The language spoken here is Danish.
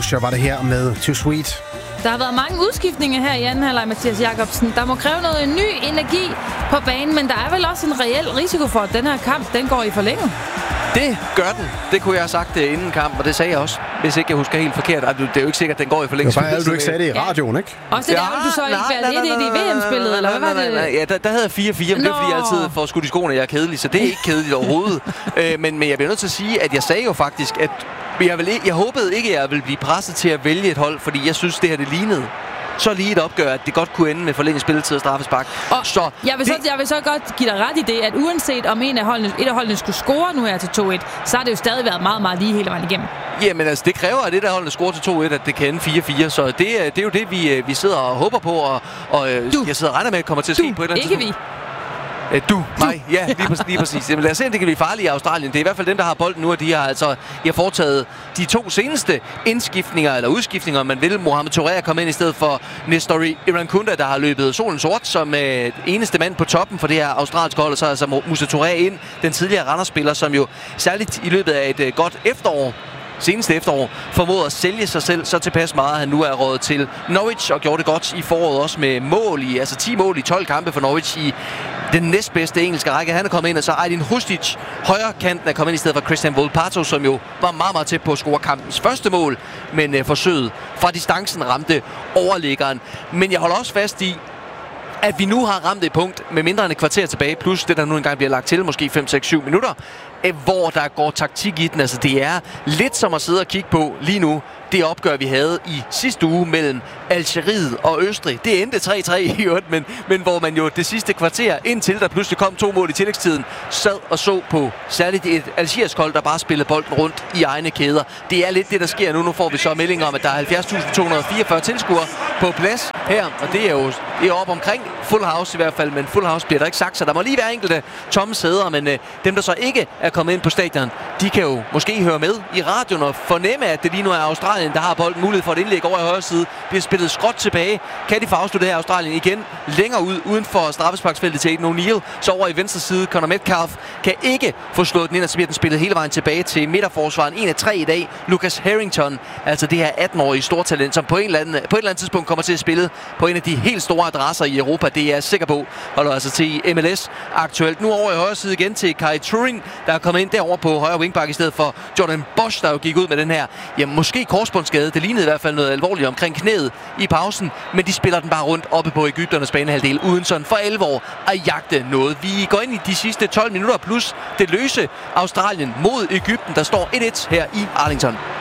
Doja var det her med Too Sweet. Der har været mange udskiftninger her i anden halvleg, Mathias Jakobsen. Der må kræve noget ny energi på banen, men der er vel også en reel risiko for, at den her kamp, den går i forlænget. Det gør den. Det kunne jeg have sagt inden kamp, og det sagde jeg også. Hvis ikke jeg husker helt forkert. Det er jo ikke sikkert, at den går i forlængelse. Det var bare du ikke sagde det i radioen, ikke? Også det der, du så ikke været lidt i VM-spillet, eller hvad var det? Ja, der havde jeg 4-4, men det er fordi, jeg altid får skudt i skoene, jeg er kedelig, så det er ikke kedeligt overhovedet. Men jeg bliver nødt til at sige, at jeg sagde jo faktisk, at jeg håbede ikke, at jeg ville blive presset til at vælge et hold, fordi jeg synes, det her det lignede så lige et opgør, at det godt kunne ende med forlænget spilletid og straffespark. Så jeg vil så godt give dig ret i det, at uanset om et af holdene skulle score nu her til 2-1, så har det jo stadig været meget, meget lige hele vejen igennem. Jamen altså, det kræver, at det der holdene scorer til 2-1, at det kan ende 4-4. Så det er jo det, vi sidder og håber på, og jeg sidder og regner med, at det kommer til at ske på et eller andet tidspunkt. Mig. Ja, lige præcis. Jamen, lad os se, om det kan blive farligt i Australien. Det er i hvert fald dem, der har bolden nu, og de har foretaget de 2 seneste indskiftninger, eller udskiftninger, om man vil. Mohamed Touré er kommet ind i stedet for Nestori Irankunda, der har løbet solen sort som eneste mand på toppen for det her australske hold. Og så altså Moussa Touré ind, den tidligere Randers-spiller, som jo særligt i løbet af et godt seneste efterår formåede at sælge sig selv så tilpas meget, at han nu er rådet til Norwich og gjorde det godt i foråret også med 10 mål i 12 kampe for Norwich i den næstbedste engelske række. Han er kommet ind, og så Aydin Hustic, højre kanten, er kommet ind i stedet for Christian Volpato, som jo var meget, meget tæt på at score kampens første mål, men forsøget fra distancen ramte overliggeren. Men jeg holder også fast i, at vi nu har ramt et punkt med mindre end et kvarter tilbage, plus det, der nu engang bliver lagt til, måske 5, 6, 7 minutter, hvor der går taktik i den. Altså, det er lidt som at sidde og kigge på lige nu det opgør, vi havde i sidste uge mellem Algeriet og Østrig. Det endte 3-3 i øvrigt, men hvor man jo det sidste kvarter, indtil der pludselig kom 2 mål i tillægstiden, sad og så på særligt et algerisk hold, der bare spillede bolden rundt i egne kæder. Det er lidt det, der sker nu. Nu får vi så meldinger om, at der er 70.244 tilskuere på plads her, og det er jo op omkring Full House i hvert fald, men Full House bliver der ikke sagt, så der må lige være enkelte tomme sæder, men dem, der så ikke er kommet ind på stadion, de kan jo måske høre med i radioen og fornemme, at det lige nu er Australien, der har bolden, mulighed for et indlæg over i højre side. Bliver spillet skråt tilbage. Kan de få afsluttet her Australien igen længere uden for straffesparksfeltet til Aiden O'Neill. Så over i venstre side, Conor Metcalf kan ikke få slået den ind, og så bliver den spillet hele vejen tilbage til midterforsvaren. 1 af 3 i dag. Lucas Harrington, altså det her 18-årige stortalent, som på et eller andet tidspunkt kommer til at spille på en af de helt store adresser i Europa. Det er jeg sikker på. Holder altså til MLS aktuelt. Nu over i højre side igen til Kai Turing, der er kommet ind derover på højre wingback i stedet for Jordan Bosch, der jo gik ud med den her, måske korsbåndsskade. Det lignede i hvert fald noget alvorligt omkring knæet i pausen, men de spiller den bare rundt oppe på egypternes banehalvdel, uden sådan for alvor at jagte noget. Vi går ind i de sidste 12 minutter plus det løse Australien mod Egypten, der står 1-1 her i Arlington.